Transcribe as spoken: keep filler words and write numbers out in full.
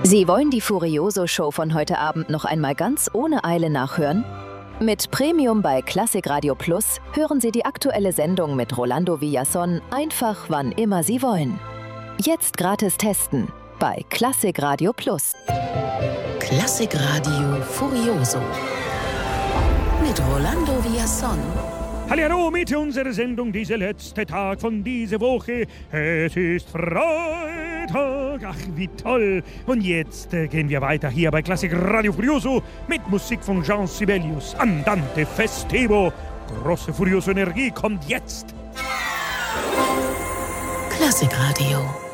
Sie wollen die Furioso-Show von heute Abend noch einmal ganz ohne Eile nachhören? Mit Premium bei Klassik Radio Plus hören Sie die aktuelle Sendung mit Rolando Villazón einfach wann immer Sie wollen. Jetzt gratis testen bei Klassik Radio Plus. Klassik Radio Furioso mit Rolando Villazón. Hallo mit unserer Sendung, dieser letzte Tag von dieser Woche. Es ist Freitag, ach wie toll. Und jetzt äh, gehen wir weiter hier bei Klassik Radio Furioso mit Musik von Jean Sibelius. Andante festivo. Große Furioso Energie kommt jetzt. Klassik Radio.